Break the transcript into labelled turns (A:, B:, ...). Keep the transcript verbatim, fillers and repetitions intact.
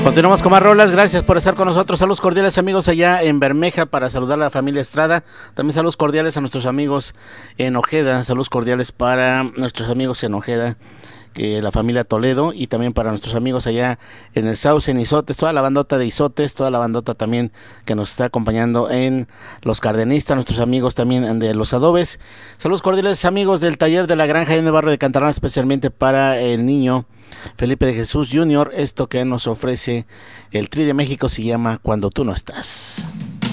A: Continuamos con más rolas, gracias por estar con nosotros. Saludos cordiales amigos allá en Bermeja para saludar a la familia Estrada. También saludos cordiales a nuestros amigos en Ojeda, saludos cordiales para nuestros amigos en Ojeda, que la familia Toledo, y también para nuestros amigos allá en el Sauce, en Izotes, toda la bandota de Izotes, toda la bandota también que nos está acompañando en Los Cardenistas, nuestros amigos también de Los Adobes. Saludos cordiales amigos del taller de la granja en el barrio de Cantarán, especialmente para el niño Felipe de Jesús junior Esto que nos ofrece el Tri de México se llama Cuando tú no estás.